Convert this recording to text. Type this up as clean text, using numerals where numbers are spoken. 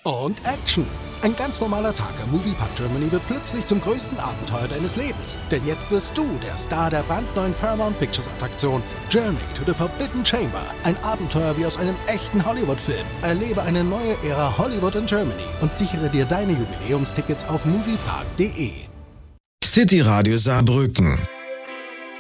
Und Action. Ein ganz normaler Tag am Moviepark Germany wird plötzlich zum größten Abenteuer deines Lebens. Denn jetzt wirst du der Star der brandneuen Paramount Pictures Attraktion Journey to the Forbidden Chamber. Ein Abenteuer wie aus einem echten Hollywood-Film. Erlebe eine neue Ära Hollywood in Germany und sichere dir deine Jubiläumstickets auf moviepark.de. City Radio Saarbrücken.